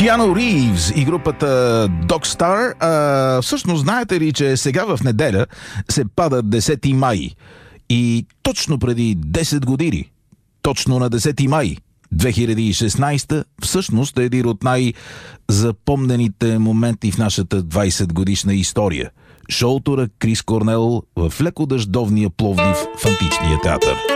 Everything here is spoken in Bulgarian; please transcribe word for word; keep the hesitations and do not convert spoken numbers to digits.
Киану Ривз и групата Dogstar. А, всъщност знаете ли, че сега в неделя се пада десети май и точно преди десет години, точно на десети май две хиляди и шестнадесета, всъщност е един от най-запомнените моменти в нашата двадесет годишна история. Шоуто на Крис Корнел в лекодъждовния Пловдив в Античния театър.